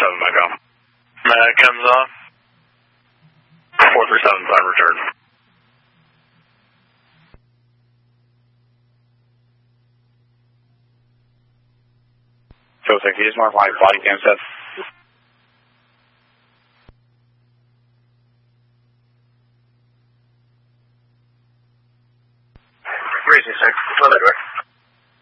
Echo. Comes off. 437, time return. Jose, can you just mark my body cam set? Racing 6, go that way.